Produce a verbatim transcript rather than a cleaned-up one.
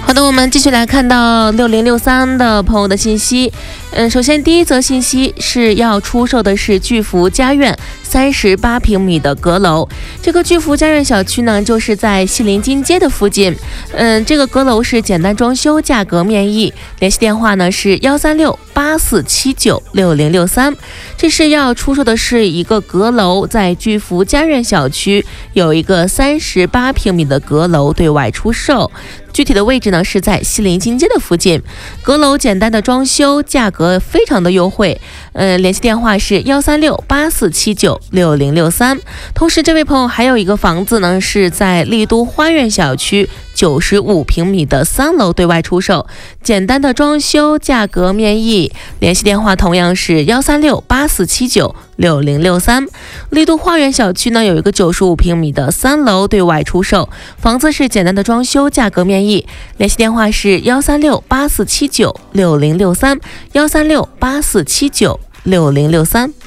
好的，我们继续来看到六零六三的朋友的信息。嗯，首先第一则信息是要出售的是巨福家苑三十八平米的阁楼。这个巨福家苑小区呢，就是在西临金街的附近。嗯，这个阁楼是简单装修，价格面议。联系电话呢是幺三六八四七九六零六三。这是要出售的是一个阁楼，在巨福家苑小区有一个三十八平米的阁楼对外出售。具体的位置呢是在西临金街的附近，阁楼简单的装修，价格非常的优惠。呃，联系电话是幺三六八四七九六零六三。同时，这位朋友还有一个房子呢，是在丽都花苑小区九十五平米的三楼对外出售，简单的装修，价格面议。联系电话同样是幺三六八四七九六零六三。丽都花园小区呢有一个九十五平米的三楼对外出售，房子是简单的装修，价格面议。联系电话是幺三六八四七九六零六三，幺三六八四七九六零六三。